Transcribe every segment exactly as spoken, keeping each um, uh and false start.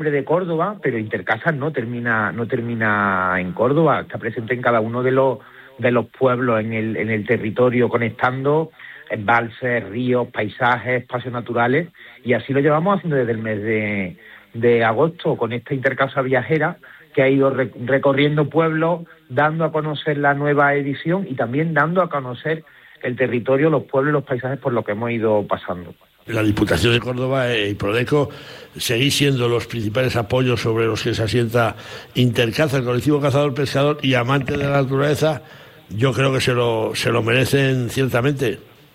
de Córdoba, pero Intercasa no termina no termina en Córdoba, está presente en cada uno de los de los pueblos en el en el territorio, conectando embalses, ríos, paisajes, espacios naturales, y así lo llevamos haciendo desde el mes de, de agosto con esta Intercasa viajera que ha ido re, recorriendo pueblos, dando a conocer la nueva edición y también dando a conocer el territorio, los pueblos y los paisajes por lo que hemos ido pasando. La Diputación de Córdoba y Prodeco seguís siendo los principales apoyos sobre los que se asienta Intercaza, el colectivo cazador-pescador y amante de la naturaleza. Yo creo que se lo se lo merecen ciertamente.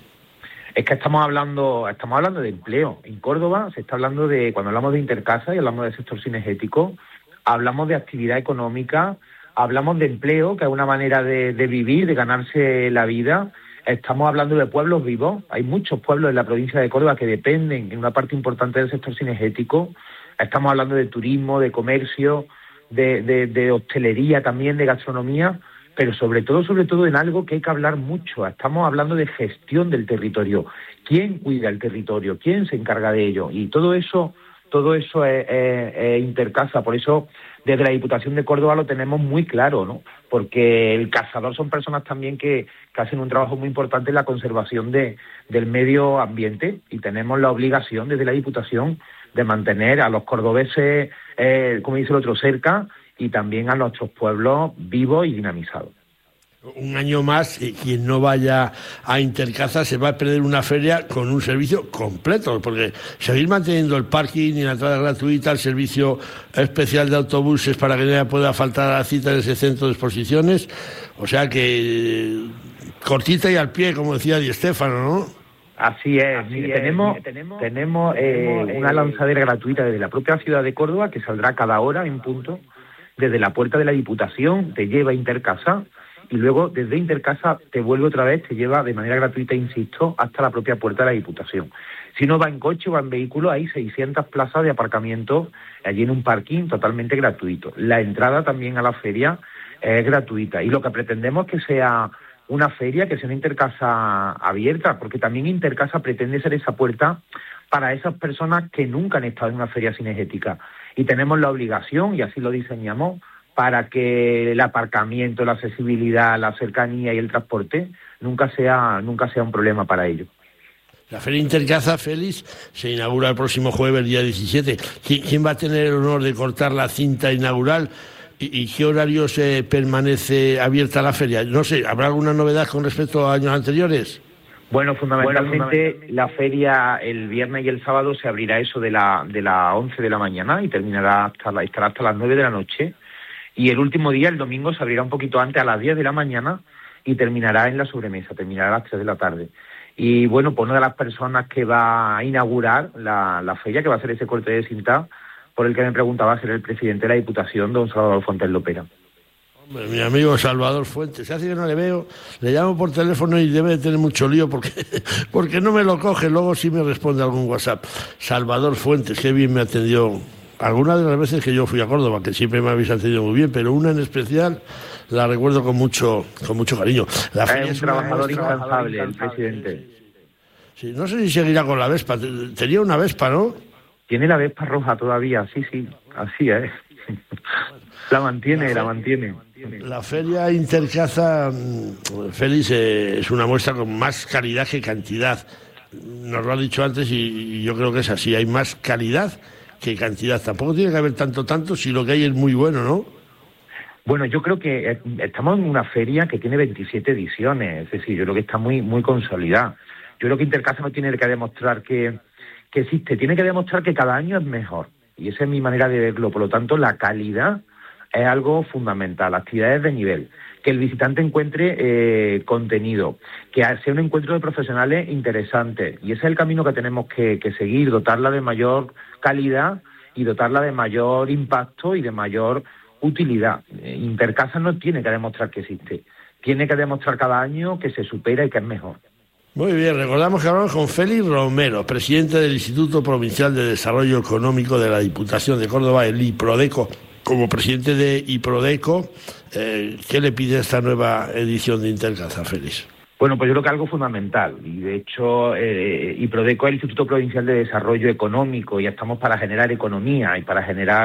Es que estamos hablando estamos hablando de empleo. En Córdoba se está hablando de, cuando hablamos de Intercaza y hablamos del sector cinegético, hablamos de actividad económica, hablamos de empleo, que es una manera de, de vivir, de ganarse la vida. Estamos hablando de pueblos vivos. Hay muchos pueblos en la provincia de Córdoba que dependen en una parte importante del sector cinegético. Estamos hablando de turismo, de comercio, de, de, de hostelería también, de gastronomía, pero sobre todo, sobre todo en algo que hay que hablar mucho. Estamos hablando de gestión del territorio. ¿Quién cuida el territorio? ¿Quién se encarga de ello? Y todo eso, todo eso es, es, es Intercaza. Por eso, desde la Diputación de Córdoba lo tenemos muy claro, ¿no? Porque el cazador son personas también que, que hacen un trabajo muy importante en la conservación de, del medio ambiente, y tenemos la obligación desde la Diputación de mantener a los cordobeses, eh, como dice el otro, cerca, y también a nuestros pueblos vivos y dinamizados. Un año más, eh, quien no vaya a Intercaza se va a perder una feria con un servicio completo, porque seguir manteniendo el parking y la entrada gratuita, el servicio especial de autobuses para que nadie pueda faltar a la cita en ese centro de exposiciones, o sea que eh, cortita y al pie, como decía Di Stéfano, ¿no? Así es, Así mire, es. Tenemos, mire, tenemos, tenemos eh, una lanzadera gratuita desde la propia ciudad de Córdoba que saldrá cada hora en punto, desde la puerta de la Diputación, te lleva a Intercaza, y luego desde Intercaza te vuelve otra vez, te lleva de manera gratuita, insisto, hasta la propia puerta de la Diputación. Si no va en coche o va en vehículo, hay seiscientas plazas de aparcamiento allí en un parking totalmente gratuito. La entrada también a la feria es gratuita, y lo que pretendemos es que sea una feria, que sea una Intercaza abierta, porque también Intercaza pretende ser esa puerta para esas personas que nunca han estado en una feria cinegética, y tenemos la obligación, y así lo diseñamos, para que el aparcamiento, la accesibilidad, la cercanía y el transporte nunca sea nunca sea un problema para ellos. La Feria Intercaza, Félix, se inaugura el próximo jueves, el día diecisiete. ¿Quién va a tener el honor de cortar la cinta inaugural? ¿Y, y qué horario se permanece abierta la feria? No sé, ¿habrá alguna novedad con respecto a años anteriores? Bueno, fundamentalmente, bueno, fundamentalmente la feria el viernes y el sábado se abrirá eso de la de las once de la mañana y terminará hasta la, estará hasta las nueve de la noche. Y el último día, el domingo, se abrirá un poquito antes, a las diez de la mañana, y terminará en la sobremesa, terminará a las tres de la tarde. Y bueno, pues una de las personas que va a inaugurar la, la feria, que va a hacer ese corte de cinta, por el que me preguntaba, ser el presidente de la Diputación, don Salvador Fuentes Lopera. Hombre, mi amigo Salvador Fuentes, se hace que no le veo, le llamo por teléfono y debe de tener mucho lío porque, porque no me lo coge, luego sí me responde algún WhatsApp. Salvador Fuentes, qué bien me atendió. Algunas de las veces que yo fui a Córdoba, que siempre me habéis atendido muy bien, pero una en especial la recuerdo con mucho con mucho cariño. La es un trabajador incansable, el presidente. Sí, no sé si seguirá con la Vespa. Tenía una Vespa, ¿no? Tiene la Vespa roja todavía, sí, sí, así es. La mantiene, la, la mantiene. La Feria Intercaza, Félix, eh, es una muestra con más calidad que cantidad. Nos lo ha dicho antes y, y yo creo que es así. Hay más calidad que cantidad. Tampoco tiene que haber tanto, tanto si lo que hay es muy bueno, ¿no? Bueno, yo creo que estamos en una feria que tiene veintisiete ediciones, es decir, yo creo que está muy muy consolidada. Yo creo que Intercaza no tiene que demostrar que, que existe, tiene que demostrar que cada año es mejor. Y esa es mi manera de verlo. Por lo tanto, la calidad es algo fundamental, actividades de nivel, que el visitante encuentre eh, contenido, que sea un encuentro de profesionales interesantes. Y ese es el camino que tenemos que, que seguir, dotarla de mayor calidad y dotarla de mayor impacto y de mayor utilidad. Intercaza no tiene que demostrar que existe, tiene que demostrar cada año que se supera y que es mejor. Muy bien, recordamos que hablamos con Félix Romero, presidente del Instituto Provincial de Desarrollo Económico de la Diputación de Córdoba, el IPRODECO. Como presidente de IPRODECO, eh, ¿qué le pide esta nueva edición de Intercaza, Félix? Bueno, pues yo creo que algo fundamental, y de hecho eh, IPRODECO es el Instituto Provincial de Desarrollo Económico, y estamos para generar economía y para generar